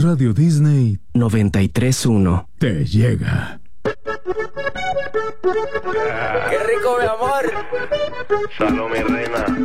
Radio Disney 93.1 te llega. ¡Qué rico, mi amor! Salud, mi reina.